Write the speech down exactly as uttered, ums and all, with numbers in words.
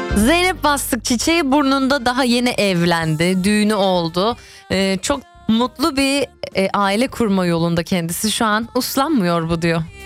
Zeynep Bastık çiçeği burnunda, daha yeni evlendi. Düğünü oldu. Ee, çok mutlu bir e, aile kurma yolunda kendisi şu an. Uslanmıyor bu diyor.